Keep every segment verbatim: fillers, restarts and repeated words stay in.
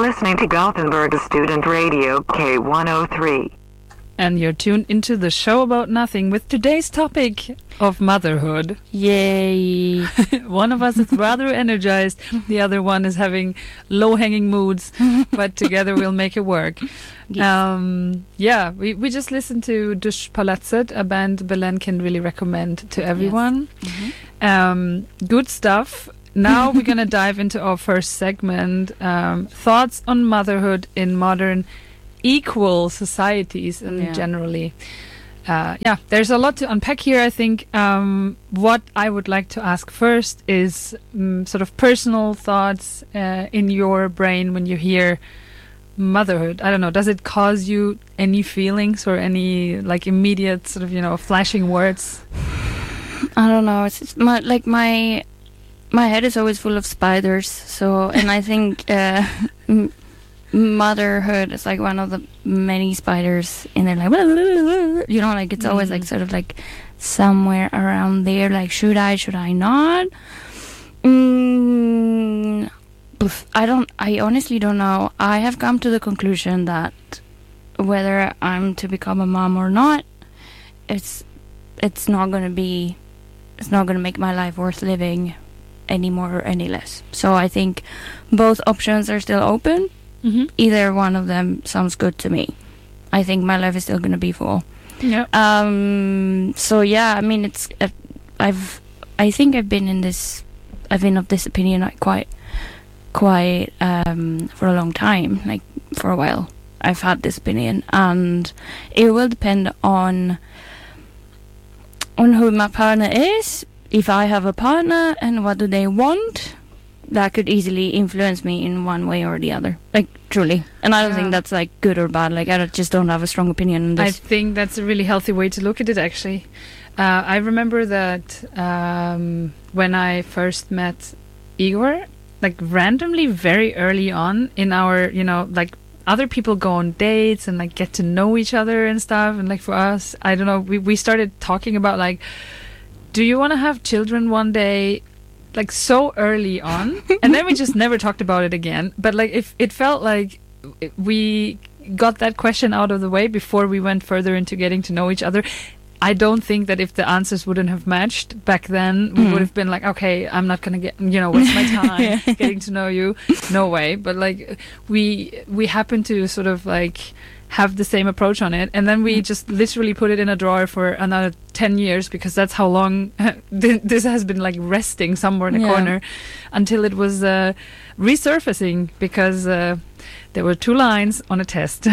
listening to Gothenburg Student Radio K one oh three. And you're tuned into the show about nothing with today's topic of motherhood. Yay! One of us is rather energized, the other one is having low-hanging moods, but together we'll make it work. Yes. Um, yeah, we, we just listened to Duschpalatset, a band Belen can really recommend to everyone. Yes. Mm-hmm. Um, good stuff. Now we're going to dive into our first segment, um, thoughts on motherhood in modern equal societies and Yeah. generally. Uh, yeah, there's a lot to unpack here, I think. Um, what I would like to ask first is um, sort of personal thoughts uh, in your brain when you hear motherhood. I don't know, does it cause you any feelings or any like immediate sort of, you know, flashing words? I don't know. It's, it's my, like my my head is always full of spiders. So, and I think uh, m- motherhood is like one of the many spiders in there. Like, you know, like it's always Mm. like sort of like somewhere around there. Like, should I? Should I not? Mm, oof, I don't. I honestly don't know. I have come to the conclusion that whether I'm to become a mom or not, it's it's not going to be. It's not going to make my life worth living any more or any less. So I think both options are still open. Mm-hmm. Either one of them sounds good to me. I think my life is still going to be full. Yeah. Um. So yeah, I mean, it's. Uh, I've. I think I've been in this. I've been of this opinion like quite, quite um for a long time. Like for a while, I've had this opinion, and it will depend on. On who my partner is, if I have a partner, and what do they want, that could easily influence me in one way or the other. Like, truly. And I don't Yeah. think that's, like, good or bad. Like, I don't- just don't have a strong opinion on I this. think that's a really healthy way to look at it, actually. Uh, I remember that um, when I first met Igor, like randomly very early on in our, you know, like other people go on dates and like get to know each other and stuff. And like for us, I don't know, we, we started talking about like, do you want to have children one day? Like so early on. And then we just never talked about it again. But like if it felt like we got that question out of the way before we went further into getting to know each other. I don't think that if the answers wouldn't have matched back then, we Mm. would have been like, okay, I'm not gonna get, you know, waste my time Yeah. getting to know you. No way. But like, we we happen to sort of like have the same approach on it, and then we just literally put it in a drawer for another ten years because that's how long th- this has been like resting somewhere in a Yeah. corner until it was uh, resurfacing because. Uh, There were two lines on a test.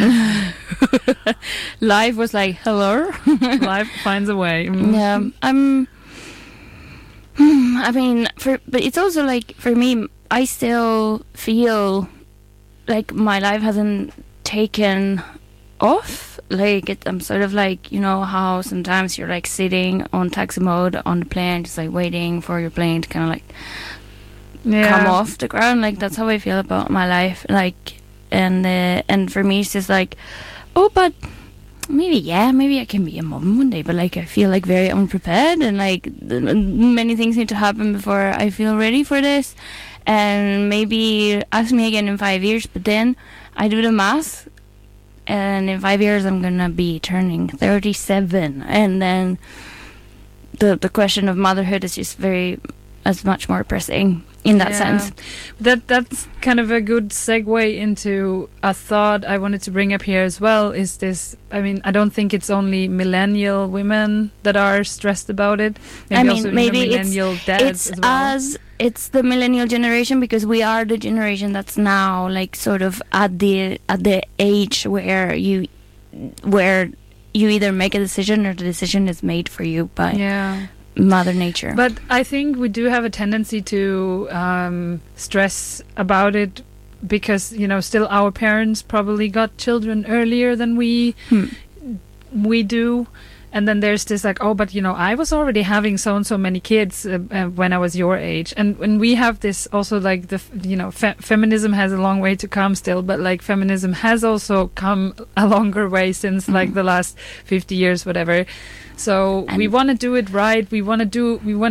Life was like, hello? Life finds a way. Mm. Yeah, I'm. Hmm, I mean, for but it's also like for me, I still feel like my life hasn't taken off. Like it, I'm sort of like, you know how sometimes you're like sitting on taxi mode on the plane, just like waiting for your plane to kind of like Yeah. come off the ground. Like that's how I feel about my life. Like, and uh, and for me, it's just like, oh, but. Maybe, yeah, maybe I can be a mom one day, but like I feel like very unprepared and like th- many things need to happen before I feel ready for this. And maybe ask me again in five years, but then I do the math and in five years I'm gonna be turning thirty-seven, and then the the question of motherhood is just very, as much more pressing in that Yeah. sense. That that's kind of a good segue into a thought I wanted to bring up here as well. Is this? I mean, I don't think it's only millennial women that are stressed about it. Maybe I mean, also, you know, maybe it's- millennial dads It's as well. us, it's the millennial generation, because we are the generation that's now like sort of at the at the age where you where you either make a decision or the decision is made for you by Yeah. Mother Nature. But I think we do have a tendency to um, stress about it because, you know, still our parents probably got children earlier than we Hmm. we do. And then there's this like, oh, but, you know, I was already having so and so many kids uh, uh, when I was your age. And when we have this also like the, f- you know, fe- feminism has a long way to come still, but like feminism has also come a longer way since like Mhm. the last fifty years, whatever. So we And- want to do it right. We want to do, we want to be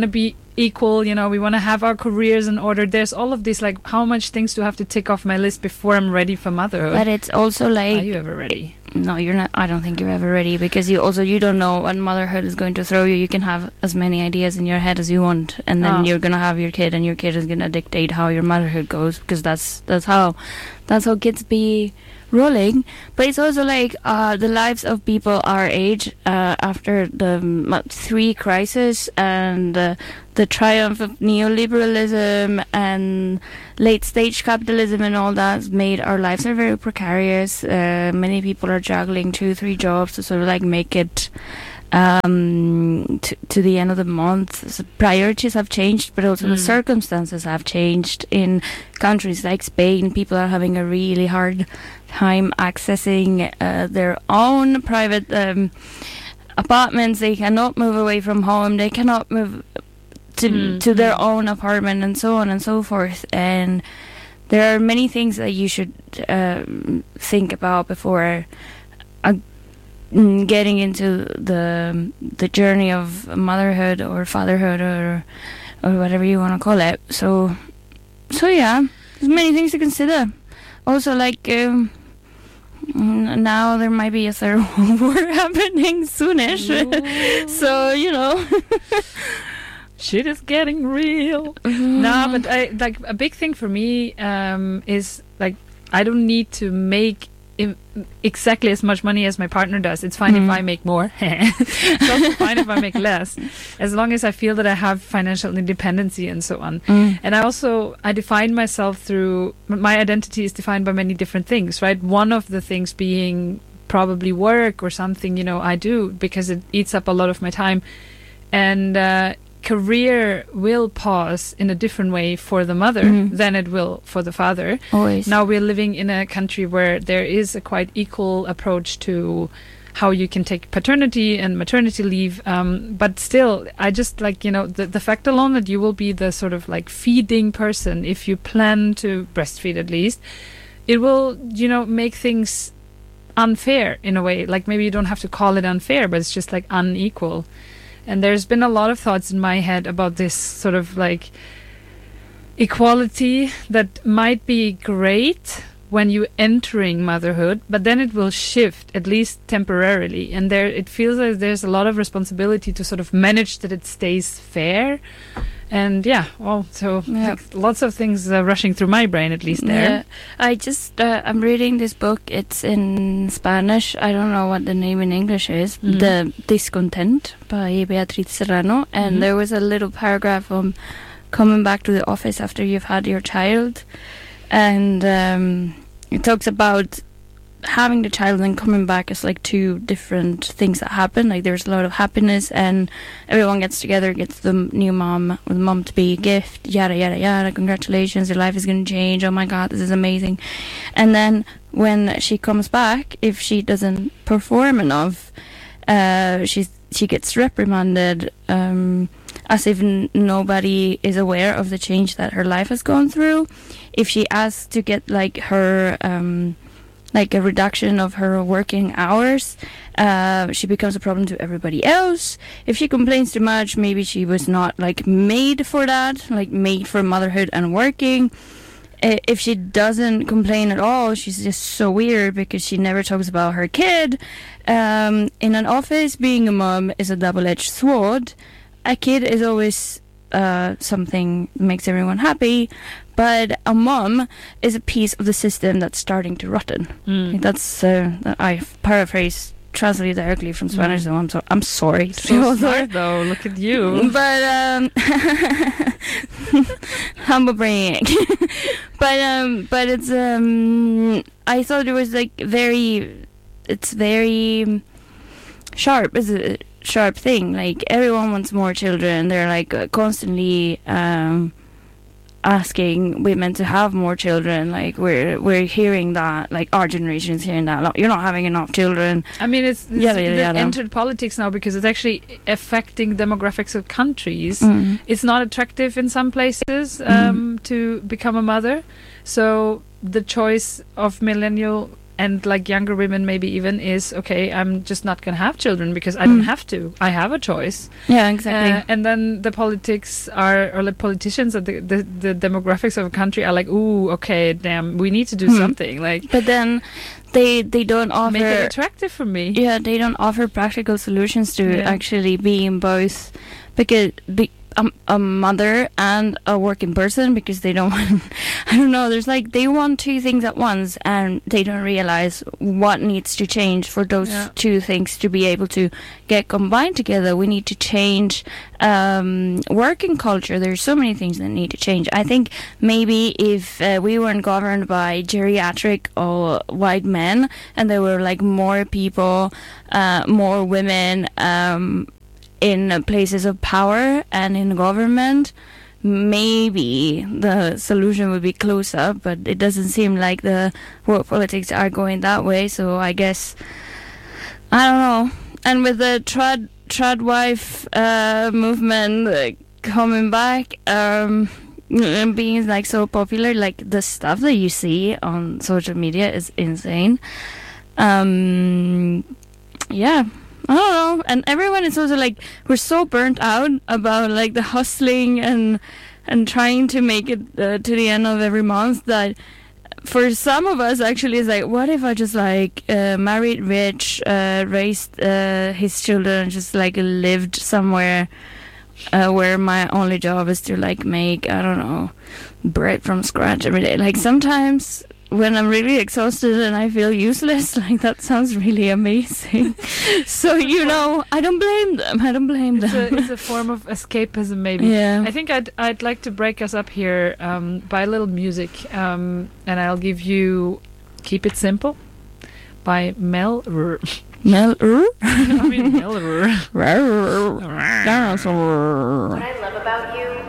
equal, you know, we want to have our careers in order. There's all of this, like, how much things do I have to tick off my list before I'm ready for motherhood? But it's also like, are you ever ready? No, you're not. I don't think you're ever ready, because you also you don't know what motherhood is going to throw you. You can have as many ideas in your head as you want, and then Oh. you're gonna have your kid, and your kid is gonna dictate how your motherhood goes, because that's that's how that's how kids be rolling. But it's also like uh, the lives of people our age uh, after the um, three crises and uh, the triumph of neoliberalism and late stage capitalism and all that made our lives are very precarious. Uh, many people are juggling two, three jobs to sort of like make it um, to, to the end of the month. So priorities have changed, but also Mm. the circumstances have changed. In countries like Spain, people are having a really hard time accessing uh, their own private um, apartments. They cannot move away from home. They cannot move to Mm. to their own apartment, and so on and so forth. And there are many things that you should um, think about before uh, mm, getting into the the journey of motherhood or fatherhood or or whatever you want to call it. So so yeah, there's many things to consider. Also, like um, mm, now there might be a third world war happening soonish. So you know. Shit is getting real. No, but I, like a big thing for me um, is like I don't need to make im- exactly as much money as my partner does. It's fine Mm. if I make more. It's also fine if I make less, as long as I feel that I have financial independency and so on. Mm. And I also I define myself through my identity is defined by many different things, right? One of the things being probably work or something, you know, I do because it eats up a lot of my time, and uh, career will pause in a different way for the mother Mhm. than it will for the father. Always. Now we're living in a country where there is a quite equal approach to how you can take paternity and maternity leave, um, but still I just like, you know, the, the fact alone that you will be the sort of like feeding person if you plan to breastfeed, at least it will, you know, make things unfair in a way. Like maybe you don't have to call it unfair, but it's just like unequal. And there's been a lot of thoughts in my head about this sort of like equality that might be great when you entering motherhood, but then it will shift, at least temporarily. And there it feels like there's a lot of responsibility to sort of manage that it stays fair. And yeah, well, so Yeah. like, lots of things uh, rushing through my brain, at least there. Yeah, I just uh, I'm reading this book. It's in Spanish. I don't know what the name in English is. Mhm. The Discontent by Beatriz Serrano. And Mhm. there was a little paragraph on coming back to the office after you've had your child, and um, it talks about having the child and coming back as like two different things that happen. Like there's a lot of happiness and everyone gets together, gets the new mom or the mom to be a gift, yada yada yada, congratulations, your life is going to change, oh my god, this is amazing. And then when she comes back, if she doesn't perform enough, uh, she's she gets reprimanded, um, as if n- nobody is aware of the change that her life has gone through. If she asks to get like her um like a reduction of her working hours, uh, she becomes a problem to everybody else. If she complains too much, maybe she was not like made for that, like made for motherhood and working. I- If she doesn't complain at all, she's just so weird because she never talks about her kid. Um, in an office, being a mom is a double-edged sword. A kid is always uh, something that makes everyone happy, but a mom is a piece of the system that's starting to rotten. Mm. That's uh, I paraphrase, translate directly from Spanish, Mm. so I'm so I'm sorry. So smart though, look at you. But um, humble brag. but um, but it's um, I thought it was like very, it's very sharp. It's a sharp thing. Like everyone wants more children. They're like uh, constantly um asking women to have more children. Like we're we're hearing that, like our generation is hearing that, like, you're not having enough children. I mean, it's, it's Yada, yada, it yada. entered politics now because it's actually affecting demographics of countries. Mm. It's not attractive in some places um, to become a mother. So the choice of millennial and like younger women maybe even is okay, I'm just not gonna have children because I don't Mm. have to. I have a choice. Yeah, exactly. Uh, and then the politics are, or like politicians, or the, the the demographics of a country are like, ooh, okay, damn, we need to do Hmm. something. Like, But then they they don't offer. make it attractive for me. Yeah, they don't offer practical solutions to Yeah. actually being both, because be, um, a mother and a working person, because they don't want, I don't know, there's like, they want two things at once and they don't realize what needs to change for those Yeah. two things to be able to get combined together. We need to change um, working culture. There's so many things that need to change. I think maybe if uh, we weren't governed by geriatric or white men and there were like more people, uh, more women, um, in places of power and in government, maybe the solution would be closer, but it doesn't seem like the world politics are going that way. So I guess, I don't know. And with the trad trad wife uh, movement uh, coming back, um, and being like so popular, like the stuff that you see on social media is insane. Um, yeah. I don't know, and everyone is also like, we're so burnt out about like the hustling and and trying to make it uh, to the end of every month, that for some of us actually it's like, what if I just like uh, married rich, uh, raised uh, his children, just like lived somewhere uh, where my only job is to like make, I don't know, bread from scratch every day. Like sometimes when I'm really exhausted and I feel useless, like that sounds really amazing. So, you know, I don't blame them. I don't blame It's them. a, it's a form of escapism, maybe. Yeah. I think I'd I'd like to break us up here um, by a little music, um, and I'll give you "Keep It Simple" by Mel. R- Mel. I mean Mel. R- Dinosaur. What I love about you